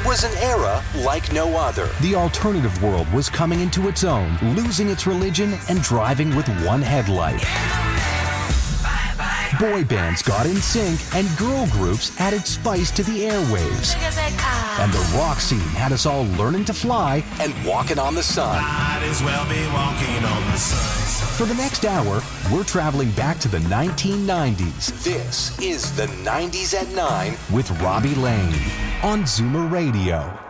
was an era like no other. The alternative world was coming into its own, losing its religion and driving with one headlight. Boy bands got in sync and girl groups added spice to the airwaves. And the rock scene had us all learning to fly and walking on the sun. Might as well be walking on the sun. For the next hour, we're traveling back to the 1990s. This is the 90s at 9 with Robbie Lane on Zoomer Radio.